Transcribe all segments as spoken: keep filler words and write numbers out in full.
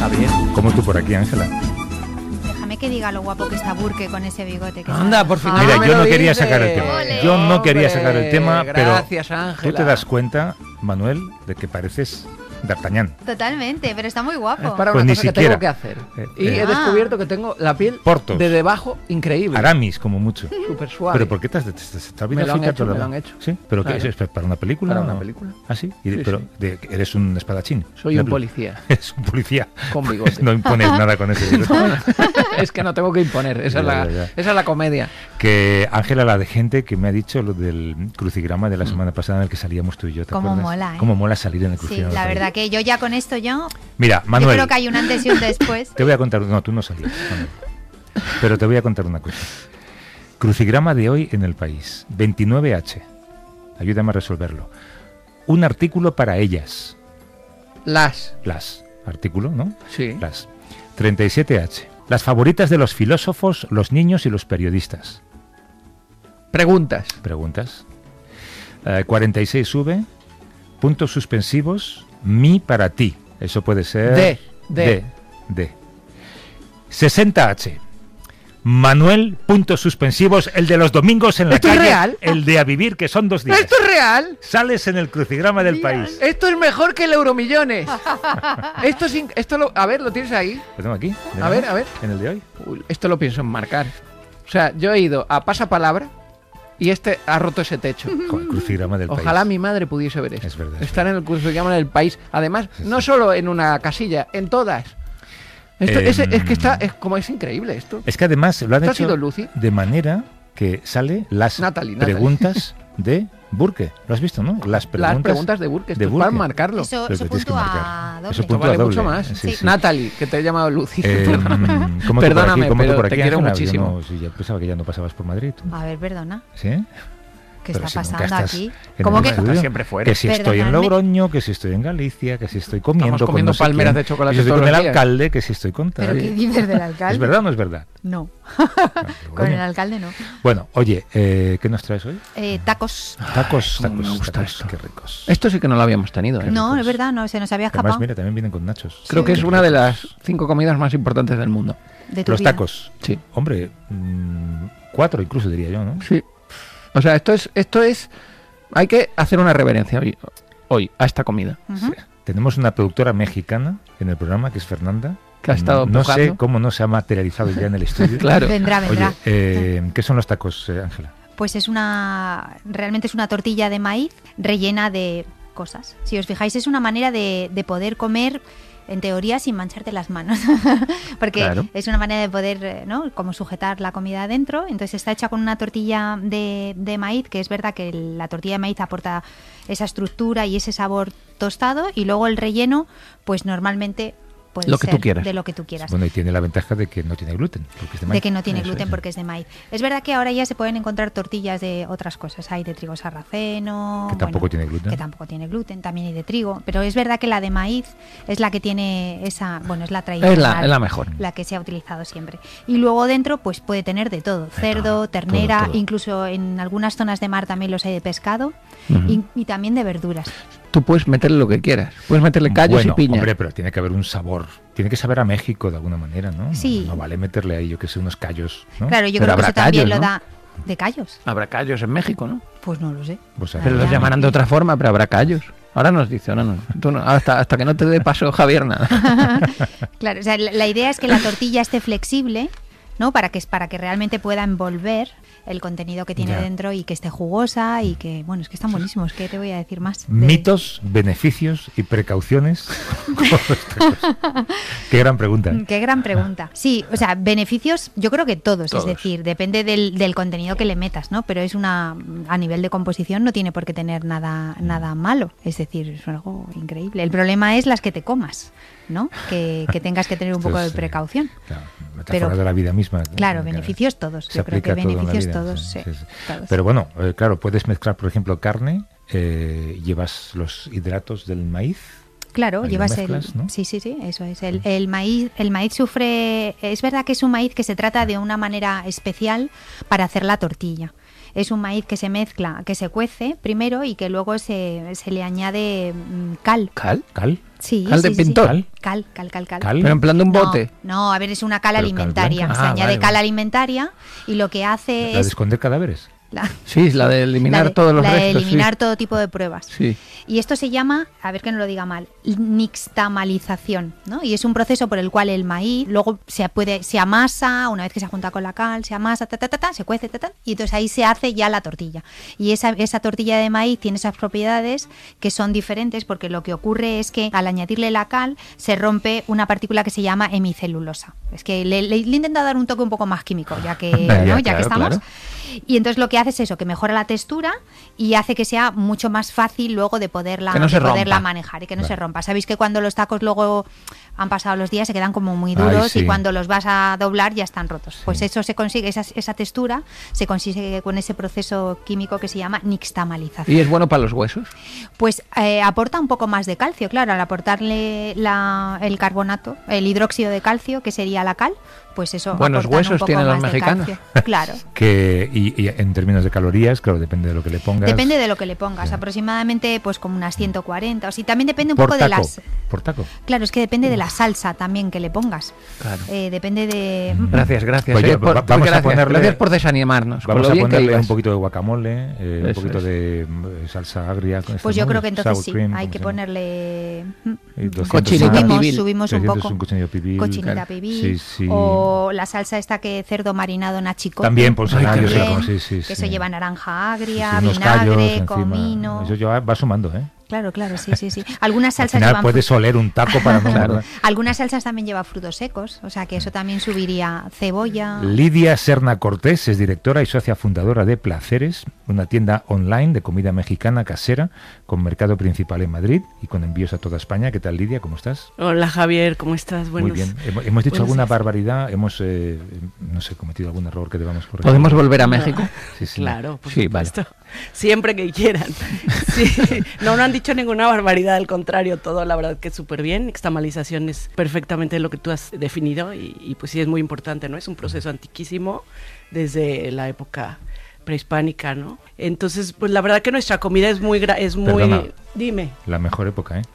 Javier. ¿Cómo tú por aquí, Ángela? Déjame que diga lo guapo que está Burke con ese bigote. Que Anda, por fin. Mira, me yo lo no quería dices. sacar el tema. Ole. Yo no quería Hombre, sacar el tema, gracias, pero Ángela. tú te das cuenta, Manuel, de que pareces D'Artagnan. Totalmente, pero está muy guapo. Es para Pues una ni cosa que siquiera. tengo que hacer. Eh, Y eh. he descubierto que tengo la piel Portos. de debajo increíble. Aramis, como mucho. Súper suave. ¿Pero por qué te has, te, te, te está Me lo han hecho, todo me lo demás? han hecho. ¿Sí? ¿Pero Claro. qué es? ¿Es para una película? Para o- una película. ¿Ah, sí? Y de- Sí, pero sí. de- eres un espadachín. Soy un policía. Eres un policía. Con bigote. No impones nada con ese bigote. Es que no tengo que imponer. Esa, es, Ya, la, ya, ya. esa es la comedia. Que Ángela, la de gente que me ha dicho lo del crucigrama de la semana pasada en el que salíamos tú y yo, ¿te Cómo acuerdas? mola, ¿eh? Cómo mola salir en el Sí, crucigrama. la del verdad país. que yo ya con esto yo... Mira, Yo Manuel, creo que hay un antes y un después. te voy a contar... No, tú no salías, Manuel. Pero te voy a contar una cosa. Crucigrama de hoy en El País. veintinueve hache. Ayúdame a resolverlo. Un artículo para ellas. Las. Las. Artículo, ¿no? Sí. Las. treinta y siete hache. Las favoritas de los filósofos, los niños y los periodistas. Preguntas. Preguntas. Eh, cuarenta y seis V. Puntos suspensivos. Mi para ti. Eso puede ser... De, de. De. de. sesenta hache. Manuel, puntos suspensivos, el de los domingos en la ¿Esto es calle. real? El de a vivir, que son dos días. ¿Esto es real? Sales en el crucigrama del país. Esto es mejor que el Euromillones. Esto es in- esto lo, a ver, lo tienes ahí. Lo tengo aquí. A ver, a ver. En el de hoy. Uy, esto lo pienso enmarcar. O sea, yo he ido a pasapalabra y este ha roto ese techo. Con el crucigrama del Ojalá país. mi madre pudiese ver esto. Es verdad, es Estar en el crucigrama del país. Además, Sí, no sí. solo en una casilla, en todas. Esto, Em, es, es que está, es como es increíble esto. Es que además lo han ¿Esto ha hecho sido Lucy? de manera que sale las Natalie, Natalie. preguntas de Burke. ¿Lo has visto, no? Las preguntas, Las preguntas de Burke, esto de es para Burke. marcarlo. Eso, Pero eso que tienes que puntúa marcar. doble. Eso Esto puntúa vale doble. mucho más. Sí, sí. Natalie, que te he llamado Lucy. Eh, ¿cómo tú por Perdóname, aquí? ¿Cómo tú pero por te aquí, quiero Ángela? Yo muchísimo. no- sí, ya pensaba que ya no pasabas por Madrid. ¿tú? A ver, perdona. ¿Sí? ¿Qué Pero está si nunca pasando estás aquí? en ¿Cómo el que...? estudio. Estás siempre fuera. Que si estoy en Perdonadme. Logroño, que si estoy en Galicia, que si estoy comiendo Estamos con comiendo no sé palmeras quién, de chocolate que si estoy todos con el los días. alcalde, que si estoy con tal. ¿Pero qué dices del alcalde? ¿Es verdad o no es verdad? No, Ah, con bueno. el alcalde no. Bueno, oye, eh, ¿qué nos traes hoy? Eh, tacos. Tacos, cómo tacos, me gusta tacos, esto. qué ricos. Esto sí que no lo habíamos tenido. ¿eh? No, ricos. es verdad, no, se nos había Además, escapado. mira, también vienen con nachos. Creo que es Qué una de ricos. las cinco comidas más importantes del mundo. De tu Los vida. tacos. Sí. Hombre, mm, cuatro incluso diría yo, ¿no? Sí. O sea, esto es, esto es. Hay que hacer una reverencia hoy, hoy a esta comida. Ujú. Sí. Tenemos una productora mexicana en el programa, que es Fernanda. Que ha estado No sé empujando. cómo no se ha materializado ya en el estudio. Claro. Vendrá, vendrá. Oye, eh, ¿qué son los tacos, eh, Ángela? Pues es una... Realmente es una tortilla de maíz rellena de cosas. Si os fijáis, es una manera de, de poder comer, en teoría, sin mancharte las manos. Porque Claro. es una manera de poder, eh, ¿no? Como sujetar la comida adentro. Entonces está hecha con una tortilla de, de maíz, que es verdad que el- la tortilla de maíz aporta esa estructura y ese sabor tostado. Y luego el relleno, pues normalmente puede Lo que ser tú quieras. de lo que tú quieras. Bueno, y tiene la ventaja de que no tiene gluten. Porque es de, De maíz. que no tiene Eso gluten es. porque es de maíz. Es verdad que ahora ya se pueden encontrar tortillas de otras cosas. Hay de trigo sarraceno. Que tampoco tiene gluten. Que tampoco tiene gluten. También hay de trigo. Pero es verdad que la de maíz es la que tiene esa... Bueno, es la tradicional. Es la, es la mejor. La que se ha utilizado siempre. Y luego dentro pues puede tener de todo. Cerdo, todo, ternera, todo, todo. incluso en algunas zonas de mar también los hay de pescado. Ujú. y, y también de verduras. Tú puedes meterle lo que quieras. Puedes meterle callos Bueno, y piña. hombre, pero tiene que haber un sabor. Tiene que saber a México de alguna manera, ¿no? Sí. No vale meterle ahí, yo que sé, unos callos, ¿no? Claro, yo Pero creo que habrá eso también callos, lo ¿no? da... ¿De callos? Habrá callos en México, ¿no? Pues no lo sé. Pues, a Pero ver, los ya. llamarán de otra forma, pero habrá callos. Ahora nos dice, ahora no. Tú no- hasta, hasta que no te dé paso Javier, nada. Claro, o sea, la, la idea es que la tortilla esté flexible, ¿no? Para que para que realmente pueda envolver el contenido que tiene Ya. dentro y que esté jugosa y que, bueno, es que están buenísimos. ¿Qué te voy a decir más? De- Mitos, beneficios y precauciones. con los tacos. Qué gran pregunta. ¿eh? Qué gran pregunta. Sí, o sea, beneficios, yo creo que todos, Todos. es decir, depende del, del contenido que le metas, ¿no? Pero es una, a nivel de composición no tiene por qué tener nada, nada malo, es decir, es algo increíble. El problema es las que te comas, ¿no? Que, que tengas que tener un poco de Entonces, eh, precaución. Claro, metáfora Pero- de la vida misma. Claro, beneficios todos. Se Yo creo que aplica todo en la beneficios vida, todos, sí, sí, sí, sí. todos. Pero bueno, eh, claro, puedes mezclar, por ejemplo, carne, eh, llevas los hidratos del maíz. Claro, Ahí lo llevas mezclas, el... ¿no? Sí, sí, sí, eso es. El, el maíz el maíz sufre... Es verdad que es un maíz que se trata de una manera especial para hacer la tortilla. Es un maíz que se mezcla, que se cuece primero y que luego se, se le añade mm, cal. ¿Cal? ¿Cal? Sí, ¿Cal de sí, sí, sí. pintor? ¿Cal? Cal, cal, cal, cal. ¿Cal? Pero en plan de un No, bote. No, a ver, es una cal Pero cal alimentaria. blanca. Se Ah, añade vale, cal vale. alimentaria y lo que hace ¿La es... de esconder cadáveres? la- Sí, la de eliminar la de- todos los la de restos. eliminar sí. todo tipo de pruebas. Sí. Y esto se llama, a ver que no lo diga mal, nixtamalización, ¿no? Y es un proceso por el cual el maíz luego se puede se amasa, una vez que se junta con la cal, se amasa, ta, ta, ta, ta, se cuece, ta, ta, y entonces ahí se hace ya la tortilla. Y esa, esa tortilla de maíz tiene esas propiedades que son diferentes porque lo que ocurre es que al añadirle la cal se rompe una partícula que se llama hemicelulosa. Es que le, le, le he intentado dar un toque un poco más químico, ya que, Ya, ¿no? ya claro, que estamos. claro. Y entonces lo que hace es eso, que mejora la textura y hace que sea mucho más fácil luego de poderla, Que no de se poderla rompa. manejar y que no Vale. se rompa. Sabéis que cuando los tacos luego han pasado los días se quedan como muy Ay, duros sí. y cuando los vas a doblar ya están rotos. Pues Sí. eso se consigue, esa, esa textura se consigue con ese proceso químico que se llama nixtamalización. ¿Y es bueno para los huesos? Pues eh, aporta un poco más de calcio, claro, al aportarle la, el carbonato, el hidróxido de calcio, que sería la cal, pues eso. Buenos aportan un huesos poco tienen los más de mexicanos. calcio. Claro. Que, y, y en términos de calorías, claro, depende de lo que le pongas. Depende de lo que le pongas, Ya. aproximadamente pues como unas ciento cuarenta, o sí, también depende un por poco taco, de las... por taco. Claro, es que depende de la salsa también que le pongas. Claro. Eh, depende de... Gracias, gracias. Oye, eh, por- va- vamos a gracias, ponerle- gracias por desanimarnos. con Vamos lo a bien que ponerle un ibas. poquito de guacamole, eh, un Eso poquito es. de mm, salsa agria. con Pues esto, yo ¿no? creo que entonces Sour sí, cream, hay ¿cómo que se llama? ponerle... mm, Y doscientos Cochinita gramos, subimos, pibil. subimos un trescientos, poco. un cochinillo pibil. Cochinita Claro. pibil. Sí, sí. O la salsa esta que cerdo marinado nachicote. También, por Ay, qué yo sé rico. cómo, sí, sí, Que sí. eso lleva naranja Sí, agria, sí, unos callos vinagre, encima. comino... Eso ya va sumando, ¿eh? Claro, claro, sí, sí, sí. Algunas Al salsas final llevan puedes fru- oler un taco para no Claro. morder. Algunas salsas también llevan frutos secos, o sea que eso también subiría cebolla. Lidia Serna Cortés es directora y socia fundadora de Placeres, una tienda online de comida mexicana casera con mercado principal en Madrid y con envíos a toda España. ¿Qué tal, Lidia? ¿Cómo estás? Hola Javier, ¿cómo estás? Buenos, Muy bien. Hemos, hemos dicho buenos alguna días. barbaridad, hemos, eh, no sé, cometido algún error que debamos corregir. ¿Podemos volver a México? Sí, sí. Claro, por Sí, vale. supuesto. Siempre que quieran. Sí. No, no han dicho ninguna barbaridad, al contrario, todo la verdad que es súper bien. Nixtamalización es perfectamente lo que tú has definido y, y pues sí es muy importante, ¿no? Es un proceso antiquísimo desde la época prehispánica, ¿no? Entonces, pues la verdad que nuestra comida es muy... gra- es muy Perdona. Dime. La mejor época, ¿eh?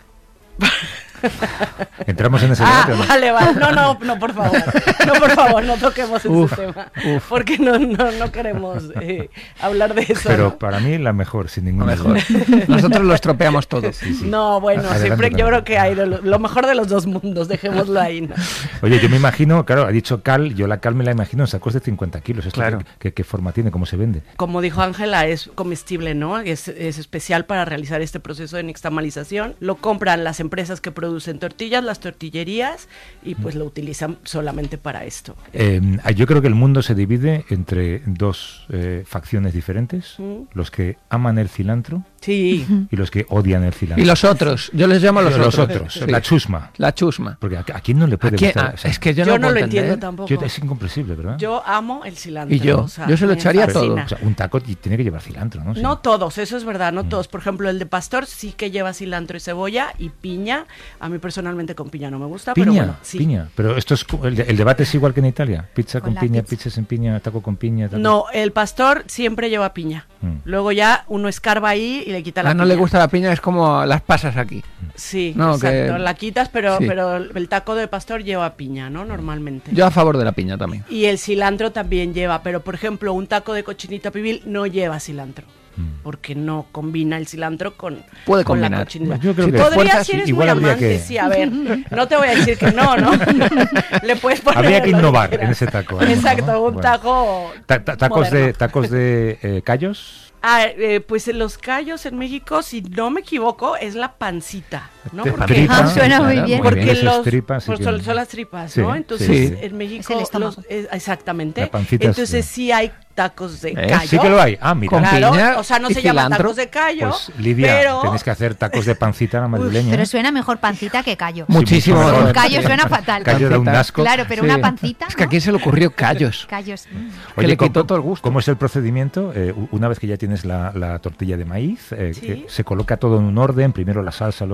¿Entramos en ese Ah, debate o no? vale, vale. No, no, no, por favor. No, por favor, no toquemos ese Uf, tema. uf. Porque no, no, no queremos eh, hablar de eso. Pero ¿no? para mí la mejor, sin Lo ninguna mejor. duda. Nosotros lo estropeamos todo. Sí, sí. No, bueno, Adelante, siempre yo adelante. creo que hay de lo, lo mejor de los dos mundos, dejémoslo ahí, ¿no? Oye, yo me imagino, claro, ha dicho cal, yo la cal me la imagino en sacos de cincuenta kilos. ¿Esto Claro. qué, qué- qué forma tiene? ¿Cómo se vende? Como dijo Ángela, es comestible, ¿no? Es, es especial para realizar este proceso de nixtamalización. Lo compran las empresas que producen tortillas, las tortillerías, y pues lo utilizan solamente para esto. Eh, yo creo que el mundo se divide entre dos eh, facciones diferentes, Mm. los que aman el cilantro Sí. y los que odian el cilantro. Y los otros, yo les llamo los, Los otros. otros, Sí. la chusma. La chusma. Porque a, a quién no le ¿A puede quién? gustar. Ah, O sea, es que yo, Yo no, no puedo lo entender. entiendo tampoco. yo- es incomprensible, ¿verdad? Yo amo el cilantro. Y yo, o sea, yo se lo me echaría fascina. todo. O sea, un taco y tiene que llevar cilantro, ¿no? Sí. No todos, eso es verdad, no todos. Por ejemplo, el de pastor sí que lleva cilantro y cebolla y piña. A mí personalmente con piña no me gusta, Piña, pero bueno, sí. piña. Pero esto es cu- el, el debate es igual que en Italia. Pizza Con con, la piña, pizza. pizza sin piña, taco con piña. taco- No, el pastor siempre lleva piña. Mm. Luego ya uno escarba ahí y le quita la A no piña. le gusta la piña, es como las pasas aquí. Sí, No, exacto. que- La quitas, pero, sí. pero el taco de pastor lleva piña, ¿no? Normalmente. Yo a favor de la piña también. Y el cilantro también lleva, pero por ejemplo, un taco de cochinita pibil no lleva cilantro. Mm. Porque no combina el cilantro con, Puede con la combinar. cochinita. Yo creo Si que te Podría, esfuerzas, si eres igual muy habría amante, que- sí, a ver, no te voy a decir que no, ¿no? Le puedes poner Habría que lo innovar quieras. en ese taco. ¿no? Exacto, un Bueno. taco Ta- ta- tacos de moderno. tacos de eh, callos. Ah, eh, pues en los callos en México, si no me equivoco, es la pancita, ¿no? Te- Porque, tripa, Ah, suena muy bien. porque Esas los tripas, sí pues que- son, son las tripas, Sí, ¿no? sí, Entonces sí. en México Es el estómago. los- eh, exactamente. La pancita es- Entonces sí hay tacos de ¿Eh? callo. Sí que lo hay. Ah, mira. Con Claro, piña o sea, no y se llaman cilantro. tacos de callo, Pues Lidia, pero tenéis que hacer tacos de pancita a la madrileña. Pero ¿eh? suena mejor pancita que callo. Muchísimo mucho mejor. mejor. Callo suena fatal. Callo da un Pancita. asco. Claro, pero Sí. una pancita. Es que a ¿no? quién se le ocurrió callos. Callos. mm. que le ¿cómo- quitó todo el gusto. ¿Cómo es el procedimiento? Eh, u- una vez que ya tienes la, la tortilla de maíz, eh, Sí. eh, se coloca todo en un orden, primero la salsa, luego... ¿Cómo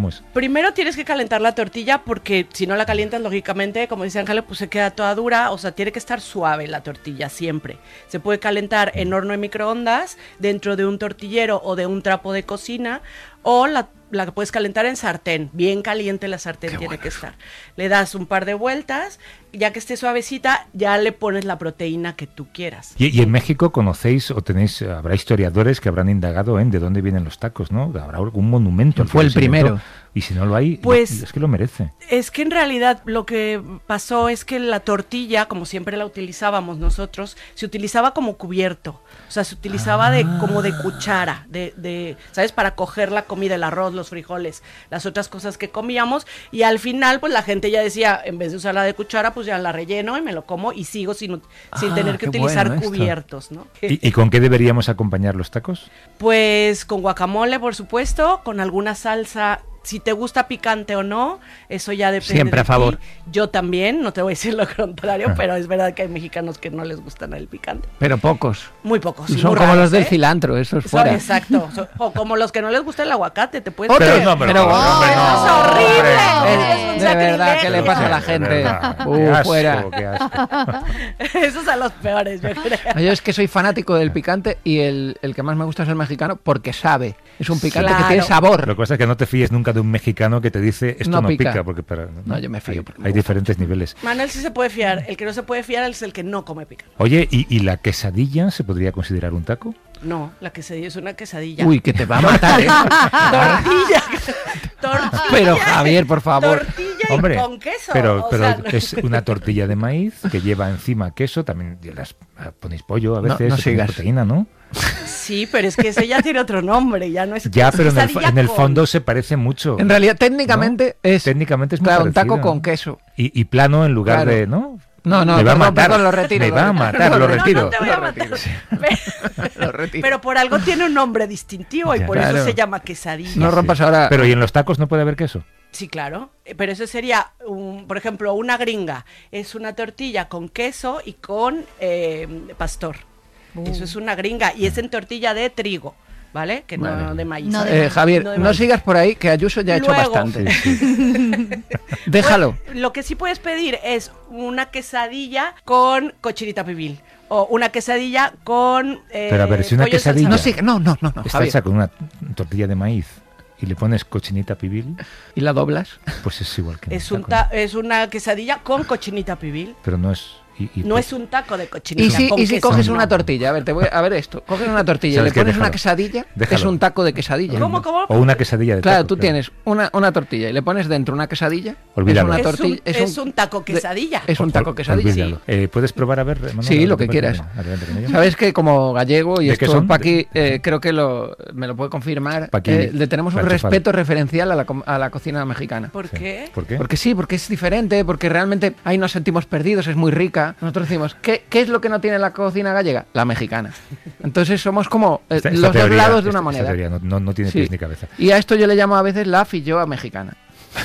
¿Cómo es? Primero tienes que calentar la tortilla porque si no la calientas, lógicamente, como dice Ángela, pues se queda toda dura. O sea, tiene que estar suave la tortilla siempre. Se puede calentar en horno de microondas, dentro de un tortillero o de un trapo de cocina, o la la puedes calentar en sartén, bien caliente la sartén Qué tiene bueno. que estar. Le das un par de vueltas, ya que esté suavecita, ya le pones la proteína que tú quieras. Y, y en México conocéis o tenéis, habrá historiadores que habrán indagado en de dónde vienen los tacos, ¿no? Habrá algún monumento. Fue el primero. Y si no lo hay, pues, es que lo merece. Es que en realidad lo que pasó es que la tortilla, como siempre la utilizábamos nosotros, se utilizaba como cubierto. O sea, se utilizaba ah. de como de cuchara, de, de, ¿sabes? Para coger la comida, el arroz, los frijoles, las otras cosas que comíamos. Y al final, pues la gente ya decía, en vez de usarla de cuchara, pues ya la relleno y me lo como y sigo sin, ah, sin tener que utilizar bueno cubiertos, ¿no? ¿Y, ¿Y con qué deberíamos acompañar los tacos? Pues con guacamole, por supuesto, con alguna salsa. Si te gusta picante o no, eso ya depende Siempre de a favor. ti. Yo también, no te voy a decir lo contrario, pero es verdad que hay mexicanos que no les gusta el picante. Pero pocos. Muy pocos. Son muy como raros, los del ¿eh? cilantro, eso es Son, fuera. exacto. Son, o como los que no les gusta el aguacate, te puedes Pero, creer. no, pero, pero, ¡Oh, no, eso no, es horrible! Es, Es de un verdad, ¿qué le sacrilegio. pasa a la gente? Uh, Uh, asco, fuera. qué asco. Esos son los peores, yo creo. Yo es que soy fanático del picante y el, el que más me gusta es el mexicano porque sabe. Es un picante Claro. que tiene sabor. Lo que pasa es que no te fíes nunca de un mexicano que te dice esto No no, pica. pica. porque para, No, yo me fío Hay, porque me hay gusta. diferentes niveles. Manuel sí se puede fiar. El que no se puede fiar es el que no come picante. Oye, ¿y, ¿y la quesadilla se podría considerar un taco? No, la quesadilla es una quesadilla. Uy, que te va a matar, ¿eh? Tortilla. Tortilla. Pero, Javier, por favor. Tortilla Hombre, y con queso. pero, o pero sea, no- es una tortilla de maíz que lleva encima queso, también las, ponéis pollo a No, veces, no se pone sigas. proteína, ¿no? Sí, pero es que ese ya tiene otro nombre, ya no es Ya, es pero en el, quesadilla en el con- fondo se parece mucho. En realidad, técnicamente ¿No? es, Técnicamente es muy claro, un parecido. taco con queso. Y, y plano en lugar Claro. de, ¿no? No, no, me va a perdón, matar, perdón, lo retiro, me lo va a retiro. matar, No, lo no, retiro. No te voy a Lo matar. retiro. Pero, Lo retiro. pero por algo tiene un nombre distintivo y Ya. por Claro. eso se llama quesadilla. No Sí. rompas ahora. Pero ¿y en los tacos no puede haber queso? Sí, claro. Eh, Pero eso sería, un, por ejemplo, una gringa. Es una tortilla con queso y con eh, pastor. Uh. Eso es una gringa. Y es en tortilla de trigo, ¿vale? Que Vale. no de maíz. No de ¿sabes? Eh, Javier, No de no maíz. sigas por ahí, que Ayuso ya ha hecho Luego. bastante. Sí, sí. Déjalo. Pues, lo que sí puedes pedir es una quesadilla con cochinita pibil. O una quesadilla con. eh, Pero a ver, si una pollo quesadilla- No salsa sigas, no, no, no, no, Está Javier. hecha con una tortilla de maíz y le pones cochinita pibil, ¿Y la doblas? pues es igual que en Es, el un taco, ta- ¿no? es una quesadilla con cochinita pibil. Pero no es... y- y No pues- es un taco de cochinita. ¿Y si, con y si queso, coges no. una tortilla? A ver, te voy a ver esto. Coges una tortilla y le ¿Sabes qué? pones una Déjalo. quesadilla, Déjalo. es un taco de quesadilla. ¿Cómo, cómo? O una quesadilla de Claro, taco, tú tienes una, una tortilla y le pones dentro una quesadilla. Olvídalo. Es una Es un- tortilla. es un taco de- quesadilla. Es un taco quesadilla. Olvídalo. Eh, ¿Puedes probar a ver, Manuel? Sí, A ver lo qué que pasa. quieras. Venga, adelante con ello. Sabes que como gallego, y ¿De qué esto son? Paqui eh, creo que lo, me lo puede confirmar, Paqui, eh, le tenemos un la enchufada. respeto referencial a la, com- a la cocina mexicana. ¿Por Sí. qué? ¿Por qué? Porque sí, porque es diferente, porque realmente ahí nos sentimos perdidos, es muy rica. Nosotros decimos, ¿qué, qué es lo que no tiene la cocina gallega? La mexicana. Entonces somos como eh, Esta- esta los teoría- dos lados de esta- una esta moneda. teoría no, no- no tiene Sí. pies ni cabeza. Y a esto yo le llamo a veces la filloa mexicana.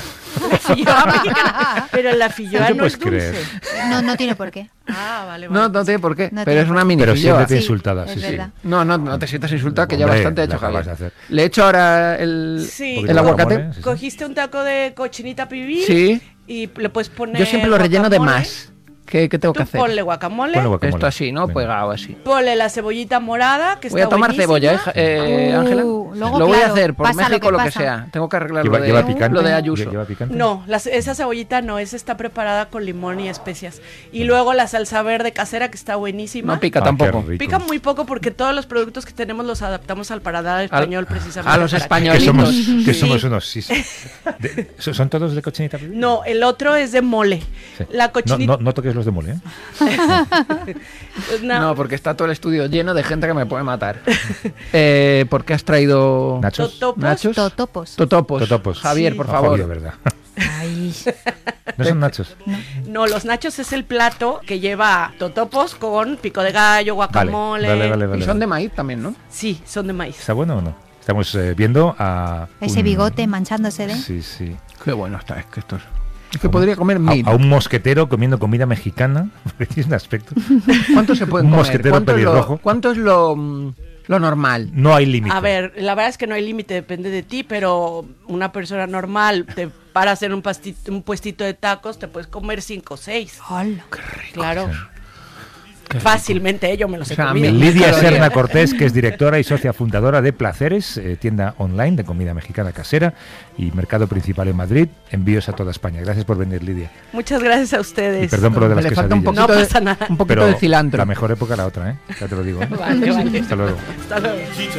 La filloa mexicana. Pero la filloa No te no es puedes dulce. creer. No, no tiene por qué. Ah, vale, vale. No, no tiene por qué, No pero tiene es por una qué. mini Pero filloa. siéntete Sí, insultada, es sí, sí. verdad. No, no, no te sientas insultado, que ya Hombre, bastante he la hecho acabas Javier. de hacer. Le he hecho ahora el, Sí. Un poquito el de aguacate. guacamole, sí, sí. Cogiste un taco de cochinita pibil Sí. y le puedes poner Yo siempre lo relleno de guacamole. más. ¿Qué, qué tengo Tú que hacer? ponle guacamole, Ponle guacamole. Esto así, ¿no? Venga. Pegado así. ponle la cebollita morada, que Voy a está tomar buenísima. cebolla, ¿eh, Ja- eh, Uh, Ángela? luego, lo voy a claro, hacer por pasa lo México que lo que, pasa. sea. Tengo que arreglar ¿Lleva, lo de, lleva picante? lo de Ayuso. ¿Lleva picante? No, las- esa cebollita no, esa está preparada con limón y especias. Y luego la salsa verde casera, que está buenísima. No pica Ah, tampoco. qué rico. Pica muy poco porque todos los productos que tenemos los adaptamos al paladar español precisamente. a los para que- Que españolitos. somos, que Sí. somos unos... Sí, sí. De- ¿son son todos de cochinita pibil? No, el otro es de mole. Sí. La No, cochinita... no, no toques los de mole, ¿eh? una- No, porque está todo el estudio lleno de gente que me puede matar. eh, ¿Por qué has traído Nachos. Totopos. nachos? Totopos. Totopos. Totopos. Javier, Sí. por No, favor. obvio, ¿verdad? Ay. No son nachos. No, los nachos es el plato que lleva totopos con pico de gallo, Vale, guacamole. vale, vale, vale. Y son de maíz también, ¿no? Sí, son de maíz. ¿Está bueno o no? Estamos eh, viendo a... Ese un- bigote manchándose de. Sí, sí. Qué bueno está, es que esto es... Es que podría comer mil. A, a un mosquetero comiendo comida mexicana, porque tiene un aspecto. ¿Cuánto se puede Un comer? mosquetero ¿Cuánto es lo, pelirrojo. cuánto es lo, mm, lo normal. No hay límite. A ver, la verdad es que no hay límite, depende de ti, pero una persona normal te para hacer un, pastito, un puestito de tacos, te puedes comer cinco o seis. ¡Hola! Qué rico. Claro. Sí. Fácilmente, yo me los he O sea, comido. mi- Lidia Serna Cortés, que es directora y socia fundadora de Placeres, eh, tienda online de comida mexicana casera y mercado principal en Madrid, envíos a toda España. Gracias por venir, Lidia. Muchas gracias a ustedes. Y perdón por lo de las Le falta un quesadillas. poquito, No pasa de, nada. un poquito Pero de cilantro. la mejor época la otra, ¿eh? Ya te lo digo. ¿eh? Vale, vale. Hasta luego. Hasta luego.